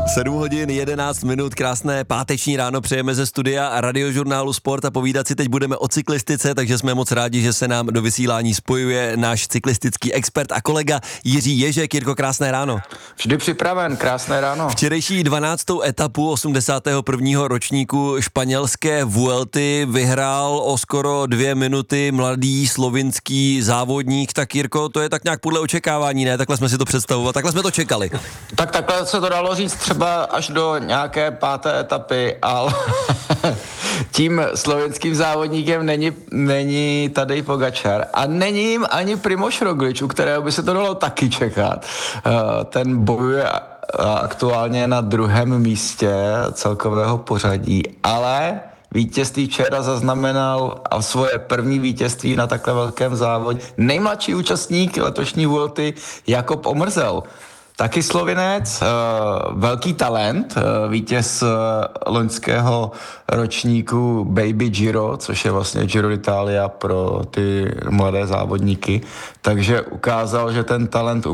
7 hodin 11 minut, krásné páteční ráno přejeme ze studia Radiožurnálu Sport a povídat si teď budeme o cyklistice, takže jsme moc rádi, že se nám do vysílání spojuje náš cyklistický expert a kolega Jiří Ježek. Jirko, krásné ráno. Vždy připraven, krásné ráno. Včerejší 12. etapu 81. ročníku španělské Vuelty vyhrál o skoro 2 minuty mladý slovinský závodník. Tak Jirko, to je tak nějak podle očekávání, ne? Takhle jsme si to představovali, takhle jsme to čekali. Tak takhle se to dalo říct třeba až do nějaké 5. etapy, ale tím slovenským závodníkem není Tadej Pogačar a není jim ani Primož Roglič, u kterého by se to dalo taky čekat. Ten bojuje aktuálně na 2. místě celkového pořadí, ale vítězství včera zaznamenal a svoje první vítězství na takhle velkém závodě nejmladší účastník letošní Vuelty Jakob Omrzel. Taky Slovinec, velký talent, vítěz loňského ročníku Baby Giro, což je vlastně Giro d'Italia pro ty mladé závodníky, takže ukázal, že ten talent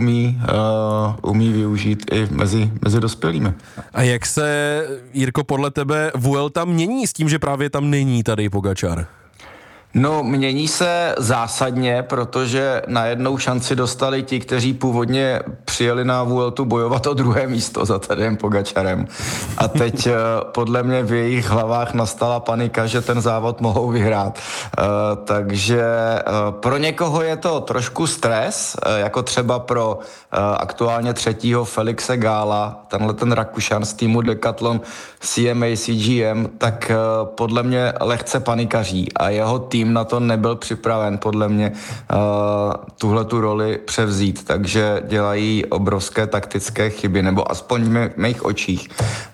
umí využít i mezi dospělými. A jak se, Jirko, podle tebe Vuelta mění s tím, že právě tam není Tadej Pogačar? No, mění se zásadně, protože najednou šanci dostali ti, kteří původně přijeli na Vueltu bojovat o 2. místo za Tadejem Pogačarem. A teď podle mě v jejich hlavách nastala panika, že ten závod mohou vyhrát. Takže pro někoho je to trošku stres, jako třeba pro aktuálně 3. Felixe Gála, tenhle ten Rakušan z týmu Decathlon CMA CGM, tak podle mě lehce panikaří a jeho tým na to nebyl připraven podle mě tuhletu roli převzít, takže dělají obrovské taktické chyby, nebo aspoň v mých očích.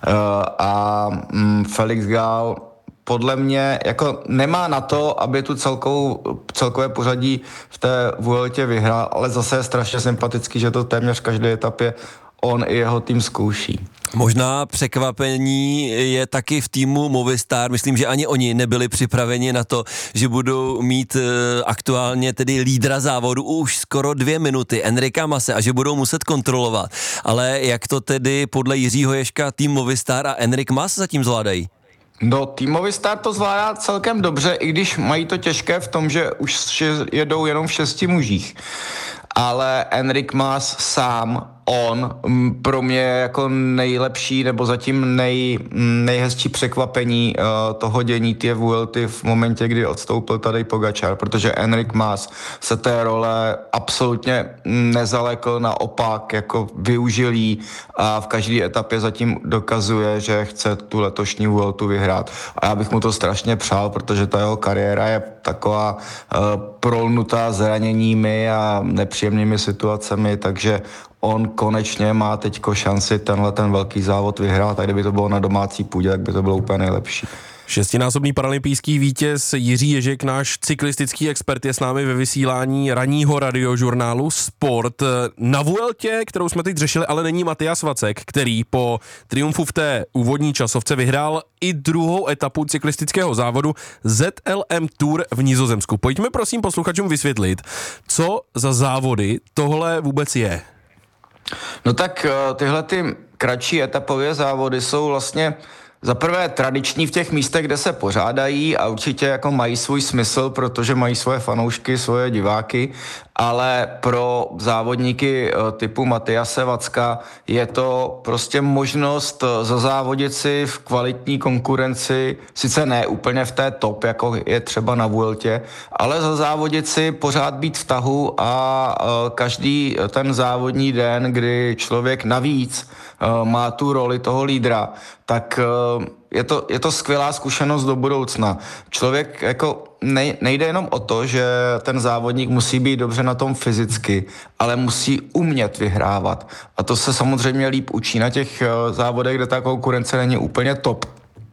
A Felix Gál podle mě jako nemá na to, aby tu celkové pořadí v té Vueltě vyhrál, ale zase je strašně sympatický, že to téměř každé etapě on i jeho tým zkouší. Možná překvapení je taky v týmu Movistar. Myslím, že ani oni nebyli připraveni na to, že budou mít aktuálně tedy lídra závodu už skoro 2 minuty, Enrika Mase, a že budou muset kontrolovat. Ale jak to tedy podle Jiřího Ježka tým Movistar a Enrik Mas zatím zvládají? No, tým Movistar to zvládá celkem dobře, i když mají to těžké v tom, že už jedou jenom v 6 mužích. Ale Enrik Mas sám, on pro mě jako nejlepší nebo zatím nejhezčí překvapení toho dění té Vuelty v momentě, kdy odstoupil Tadej Pogačar, protože Enrik Mas se té role absolutně nezalekl, naopak jako využil jí a v každé etapě zatím dokazuje, že chce tu letošní Vueltu vyhrát. A já bych mu to strašně přál, protože ta jeho kariéra je taková prolnutá zraněními a nepříjemnými situacemi, takže on konečně má teďko šanci tenhle ten velký závod vyhrát a kdyby to bylo na domácí půdě, tak by to bylo úplně nejlepší. 6násobný paralympijský vítěz Jiří Ježek, náš cyklistický expert, je s námi ve vysílání ranního Radiožurnálu Sport. Na Vueltě, kterou jsme teď řešili, ale není Matyáš Vacek, který po triumfu v té úvodní časovce vyhrál i 2. etapu cyklistického závodu ZLM Tour v Nizozemsku. Pojďme prosím posluchačům vysvětlit, co za závody tohle vůbec je. No tak tyhle ty kratší etapové závody jsou vlastně za prvé tradiční v těch místech, kde se pořádají a určitě jako mají svůj smysl, protože mají svoje fanoušky, svoje diváky, ale pro závodníky typu Matyáše Vacka je to prostě možnost zazávodit si v kvalitní konkurenci, sice ne úplně v té top, jako je třeba na Vueltě, ale zazávodit si, pořád být v tahu a každý ten závodní den, kdy člověk navíc má tu roli toho lídra, tak je to skvělá zkušenost do budoucna. Člověk jako nejde jenom o to, že ten závodník musí být dobře na tom fyzicky, ale musí umět vyhrávat. A to se samozřejmě líp učí na těch závodech, kde ta konkurence není úplně top.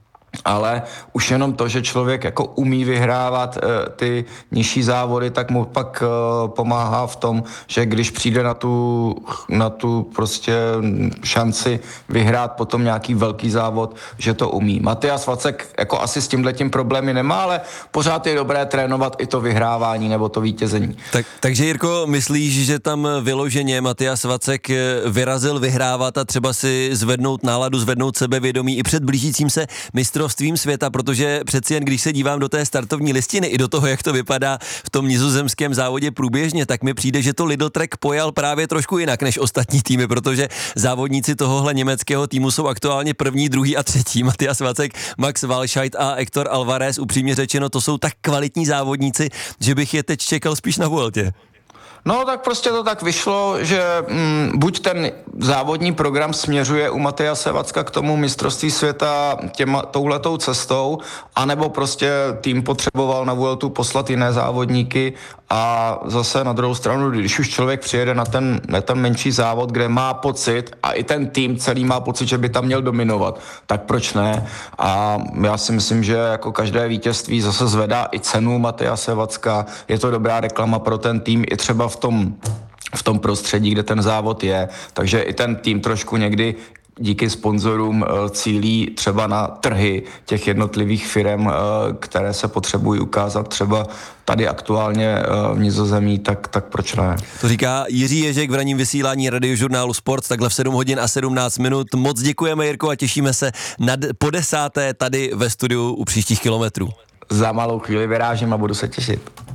ale už jenom to, že člověk jako umí vyhrávat ty nižší závody, tak mu pak pomáhá v tom, že když přijde na tu prostě šanci vyhrát potom nějaký velký závod, že to umí. Matyáš Vacek jako asi s tímhletím problémy nemá, ale pořád je dobré trénovat i to vyhrávání nebo to vítězení. Takže Jirko, myslíš, že tam vyloženě Matyáš Vacek vyrazil vyhrávat a třeba si zvednout náladu, zvednout sebevědomí i před blížícím se mistrovstvím světa, protože přeci jen, když se dívám do té startovní listiny i do toho, jak to vypadá v tom nizozemském závodě průběžně, tak mi přijde, že to Lidl Trek pojal právě trošku jinak než ostatní týmy, protože závodníci tohohle německého týmu jsou aktuálně první, druhý a třetí. Matyáš Vacek, Max Walscheid a Hector Alvarez, upřímně řečeno, to jsou tak kvalitní závodníci, že bych je teď čekal spíš na Vueltě. No tak prostě to tak vyšlo, že buď ten závodní program směřuje u Matyáše Vacka k tomu mistrovství světa touhletou cestou, anebo prostě tým potřeboval na Vueltu poslat jiné závodníky a zase na druhou stranu, když už člověk přijede na ten menší závod, kde má pocit a i ten tým celý má pocit, že by tam měl dominovat, tak proč ne? A já si myslím, že jako každé vítězství zase zvedá i cenu Matyáše Vacka, je to dobrá reklama pro ten tým i třeba v tom prostředí, kde ten závod je, takže i ten tým trošku někdy díky sponzorům cílí třeba na trhy těch jednotlivých firem, které se potřebují ukázat třeba tady aktuálně v Nizozemí, tak proč ne? To říká Jiří Ježek v ranním vysílání Radiožurnálu Sport, takhle v 7 hodin a 17 minut. Moc děkujeme, Jirko, a těšíme se po 10. tady ve studiu u příštích kilometrů. Za malou chvíli vyrážím a budu se těšit.